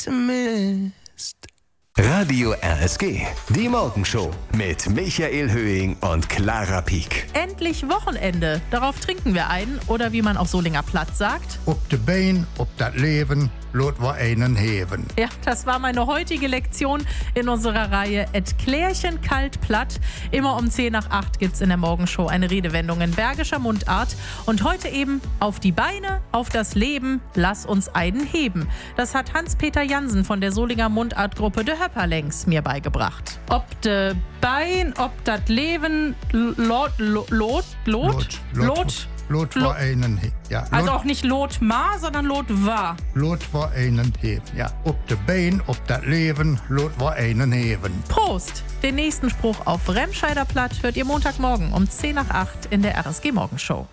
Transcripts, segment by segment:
Optimist. Radio RSG, die Morgenshow mit Michael Höhing und Clara Pieck. Endlich Wochenende. Darauf trinken wir ein. Oder wie man auf Solinger Platz sagt. Ob de Bein, ob dat Leben, lot wir einen heben. Ja, das war meine heutige Lektion in unserer Reihe Et Klärchen kalt platt. Immer um 10 nach 8 gibt's in der Morgenshow eine Redewendung in bergischer Mundart. Und heute eben auf die Beine, auf das Leben, lass uns einen heben. Das hat Hans-Peter Jansen von der Solinger Mundartgruppe De Höpperlängs mir beigebracht. Ob de Bein, ob dat Leben, Lot war einen heben. Ja, also auch nicht Lot ma, sondern Lot war. Lot war einen heben. Ja, ob de Bein, ob dat Leben, lot war einen heben. Prost! Den nächsten Spruch auf Remscheider Platt hört ihr Montagmorgen um 10 nach 8 in der RSG Morgenshow.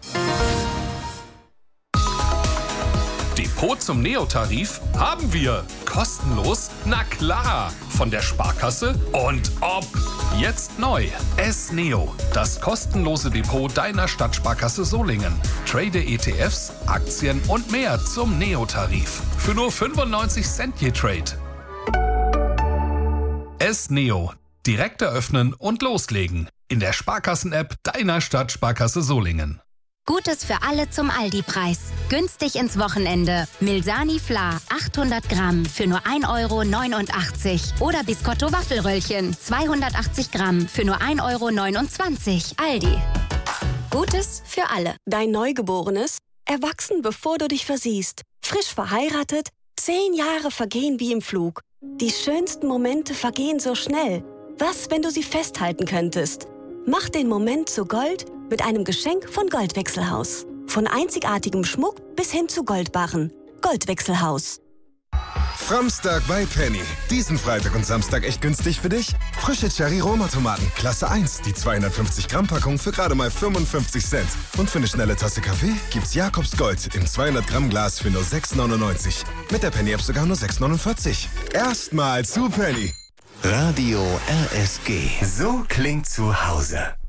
Depot zum Neo-Tarif haben wir. Kostenlos? Na klar. Von der Sparkasse und ob. Jetzt neu. S-Neo. Das kostenlose Depot deiner Stadtsparkasse Solingen. Trade ETFs, Aktien und mehr zum Neo-Tarif. Für nur 95 Cent je Trade. S-Neo. Direkt eröffnen und loslegen. In der Sparkassen-App deiner Stadtsparkasse Solingen. Gutes für alle zum Aldi-Preis. Günstig ins Wochenende. Milsani Fla 800 Gramm für nur 1,89 € oder Biscotto Waffelröllchen 280 Gramm für nur 1,29 € Aldi. Gutes für alle. Dein Neugeborenes? Erwachsen, bevor du dich versiehst. Frisch verheiratet? 10 Jahre vergehen wie im Flug. Die schönsten Momente vergehen so schnell. Was, wenn du sie festhalten könntest? Mach den Moment zu Gold mit einem Geschenk von Goldwechselhaus. Von einzigartigem Schmuck bis hin zu Goldbarren. Goldwechselhaus. Framstag bei Penny. Diesen Freitag und Samstag echt günstig für dich? Frische Cherry-Roma-Tomaten, Klasse 1, die 250-Gramm-Packung für gerade mal 55 Cent. Und für eine schnelle Tasse Kaffee gibt's Jakobs Gold im 200-Gramm-Glas für nur 6,99. Mit der Penny-App sogar nur 6,49. Erstmal zu Penny. Radio RSG. So klingt zu Hause.